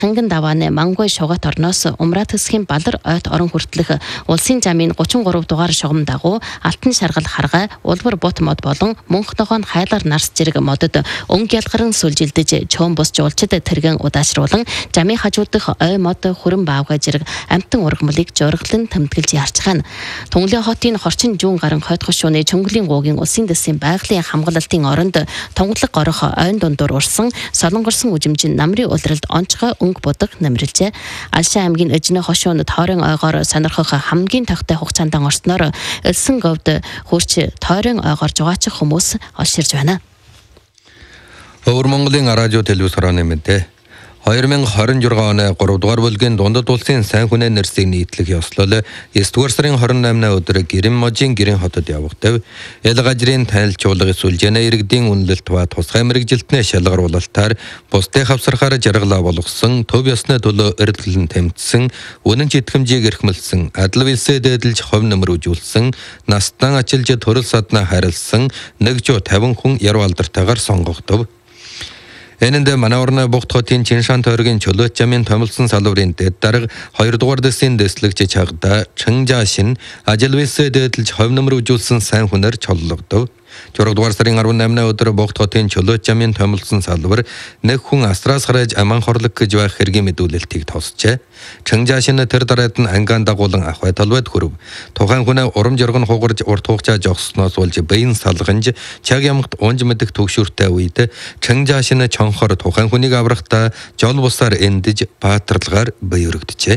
Ханган давааны Мангой шугат орноос Умрат хэсгийн Балар ойт орон хүртэлх улсын замын 33 дугаар шугам дагуу Алтан шаргал харгай, Улбар бут мод болон Мөнх нохойн хайлар нарс зэрэг модод өнгө ялгаран сүлжилдэж чөөн бус жуулчид тэргэн удаашруулан замын хажууд дах ой мод хүрэн баавгай зэрэг амтан ургамлыг жургалан тэмдэглэж ярьж хаана. Тунгалын хотын хорчин жүүн гарын хойд хошууны Чөнгөлийн гуугийн улсын дэсийн байгалийн хамгаалалтын оронд тунгалаг горох ойн дундуур урсан солонгорсон үжимжин намрын улиралд онцгой бодог намрилжээ. Алшаа аймгийн Эжнэ хошуунд тойрон ойгоор сонирхох хамгийн тогтой хугацаанд орсноор элсэн говьд хурч тойрон ойгоор жугаачих хүмүүс олширж байна. Өвөр Монголын радио телевиз хорооны мэдээ. 2026 оны 3 дугаар бүлгийн дундад улсын сайн хүнээ нэрсийг нийтлэх ёслол 9 дугаар сарын 28-ны өдөр Гэрэн можийн Гэрэн хотод явагдав. Ялга ажрын танилцуулга сүлжээнэ иргэдийн үнэлэлт ба тусгай мэрэгжилтний шалгаруулалтаар бусдыг хавсархаар жаргалаа болгосон, төв ёсны төлөө эрдэлэн тэмцсэн, үнэн итгэмжийг эрхмэлсэн, адил вилсэд эдэлж хувь нэмэр үзүүлсэн, настан ачилж төрөл саднаа харилсан 150 хүн яруу алдарттайгаар сонгогдов. Энэндээ манай орны Богд хотын Чиншан тойргийн чөлөөт замын томилсон салбарын дэд дарга 2 дугаар дэсийн дэслэгч чагда Чанжашин ажил вилсэд эдэлж хувь нэмэр үзүүлсэн сайн хүнээр чоллогдов. 4 дугаар сарын 18-ны өдөр Богд хотын чөлөөт замын томилсон салбар нэг хүн астраас гараж аман хорлог гэж байх хэргийн мэдүүлэлтийг тосчээ. Чанжашин тэр дараад нь анган дагуулan ахвай толбойд хүрв. Тухайн хүнээ урам жоргон хугарж урт хугацаа жогсноос болж байн салганж чаг ямагт унж мэдэх төгшүүртэй үед Чанжашин чонхоор тухайн хүнийг аврахтаа жол бусаар эндэж баатарлагаар бие өргөджээ.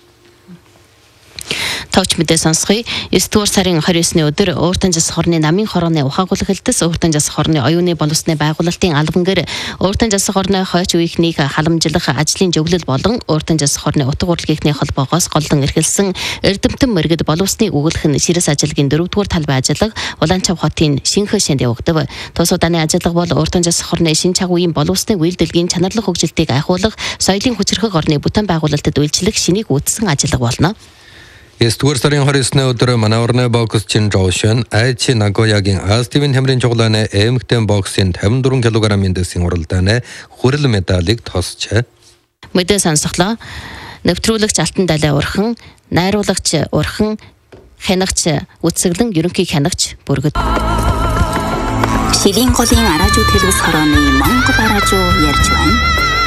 Тавч мэдээ сонсгоё. 9 дугаар сарын 29-ны өдөр Ууртан жас хорны намын хорооны ухаагуулах хэлтэс Ууртан жас хорны оюуны боловсны байгуулалтын албангаар Ууртан жас хорны хойч үеийнхнийг халамжлах ажлын зөвлөл болон Ууртан жас хорны утга урлагийнхны холбоогоос голлон эрхэлсэн эрдэмтэн мэрэгд боловсны өгүүлэх нь ширэс ажилгийн 4 дугаар талбай ажиллага Улаанчав хотын Шинхэ шэнд явагдав. Тус удааны ажиллага бол Ууртан жас хорны шин чагуугийн боловсны үйлдвэрийн чанарлах хөгжилтийг ахиулах, соёлын хүчрхэг орны бүтээн байгуулалтад үйлчлэх шинийг үүссэн ажиллага болно. 9 дугаар сарын 29-ны өдөр манай орны бокс Чин Жоошин Айчи Нагоягийн Астивын хамрын чуглааны эмэгтэй боксын 54 кг-ийн дэсийн уралдааны хүрэл медалийг тосчээ. Мэдээ сонсголоо. Нэвтрүүлэгч Алтан Далай урхан, найруулагч урхан, хянагч үтсэглэн ерөнхий хянагч бүргэд. Шилийн голын радио телевиз хорооны Монгол радио ярьж байна.